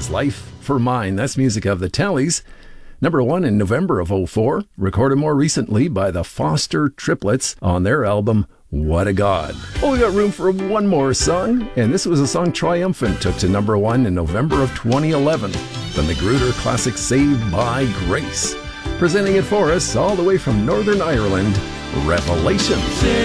His Life for Mine. That's music of the Tallies. Number 1 in November of 2004, recorded more recently by the Foster Triplets on their album What a God. Well, we got room for one more song, and this was a song Triumphant took to number 1 in November of 2011. The Magruder classic Saved by Grace. Presenting it for us all the way from Northern Ireland, Revelation.